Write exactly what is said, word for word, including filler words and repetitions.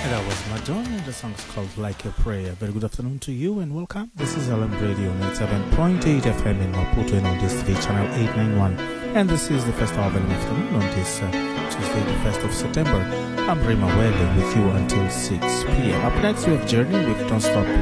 That was Madonna. The song is called Like a Prayer. Very good afternoon to you and welcome. This is L M Radio ninety-seven point eight F M in Maputo and on this T V channel eight ninety-one. And this is the first hour of the afternoon on this uh, Tuesday, the first of September. I'm Rima Wele with you until six p.m. Up next, we have Journey with Don't Stop